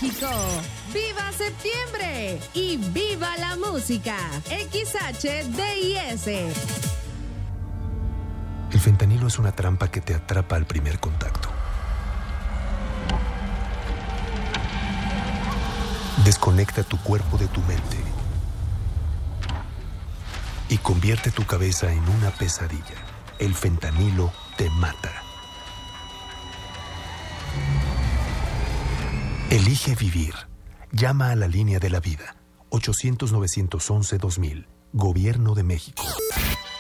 México. ¡Viva septiembre! ¡Y viva la música! XHDIS. El fentanilo es una trampa que te atrapa al primer contacto. Desconecta tu cuerpo de tu mente y convierte tu cabeza en una pesadilla. El fentanilo te mata. Elige vivir. Llama a la línea de la vida. 800-911-2000. Gobierno de México.